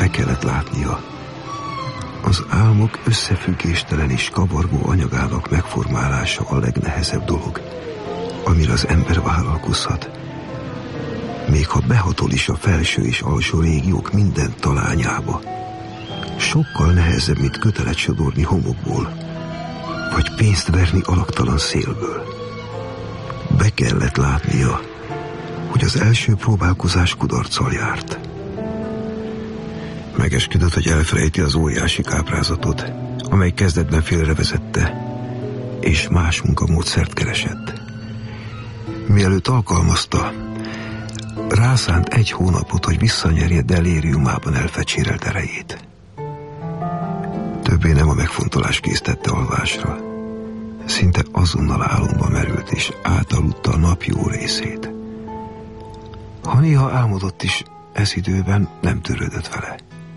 be kellett látnia. Az álmok összefüggéstelen és kavargó anyagának megformálása a legnehezebb dolog, amire az ember vállalkozhat. Még ha behatol is a felső és alsó régiók minden talányába, sokkal nehezebb, mint kötelet sodorni homokból, vagy pénzt verni alaktalan szélből. Be kellett látnia, hogy az első próbálkozás kudarccal járt. Megesküdött, hogy elfelejti az óriási káprázatot, amely kezdetben félrevezette, és más munkamódszert keresett. Mielőtt alkalmazta, rászánt 1 hónapot, hogy visszanyerje delíriumában elfecsérelt erejét. Többé nem a megfontolás késztette alvásra. Szinte azonnal álomba merült, és átaludta a nap jó részét. Ha néha álmodott is, ez időben nem törődött vele.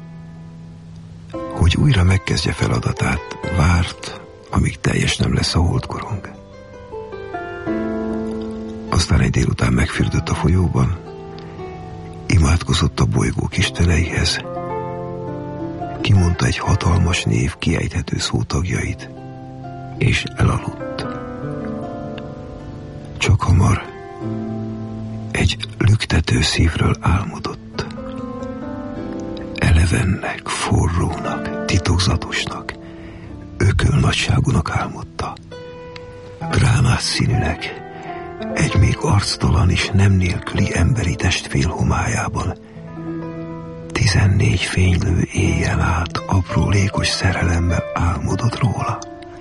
Hogy újra megkezdje feladatát, várt, amíg teljes nem lesz a holdkorong. Aztán egy délután megfürdött a folyóban, imádkozott a bolygók isteneihez, kimondta egy hatalmas név kiejthető szótagjait, és elaludt. Csak hamar egy lüktető szívről álmodott. Elevennek, forrónak, titokzatosnak, ökölnagyságúnak álmodta. Gránát színűnek, egy még arctalan és nem nélküli emberi test félhomályában 14 fénylő éjjel át aprólékos szerelemmel álmodott róla.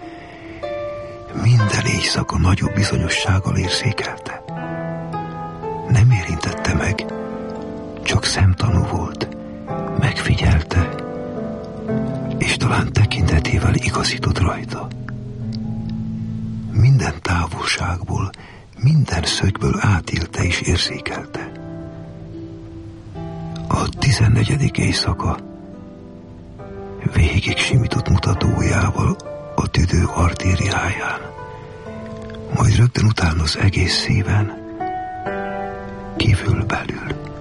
Minden éjszaka nagyobb bizonyossággal érzékelte. Nem érintette meg, csak szemtanú volt, megfigyelte, és talán tekintetével igazított rajta. Minden távolságból, minden szögből átélte és érzékelte. A 14. éjszaka végig simított mutatójával a tüdő artériáján, majd rögtön utána az egész szíven, kívülbelül.